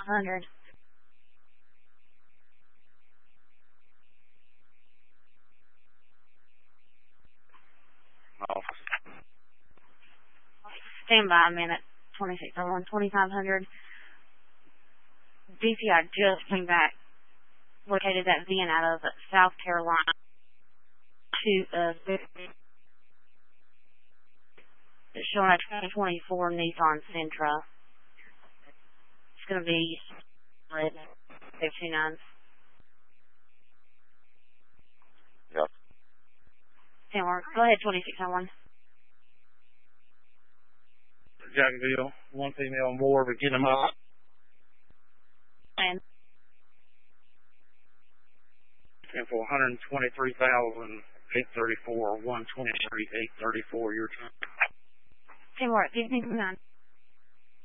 2500. Office. Stand by a minute. 2601, 2500. DPI just came back. Located that van out of South Carolina to it's showing a 2024 Nissan Sentra. It's going to be red 59. Yep. Go ahead, 2601. Jacksonville, one female more, but get them up. And for 123,834, 123,834 your time. Tim, we're at 59.